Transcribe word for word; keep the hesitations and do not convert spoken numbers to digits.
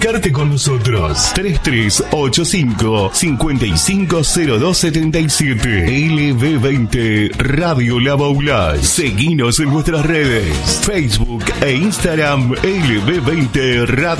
comunicarte con nosotros. tres tres ocho cinco, cinco cinco cero dos siete siete. L B veinte Radio La Baulá. Seguinos en nuestras redes, Facebook e Instagram L B veinte Radio.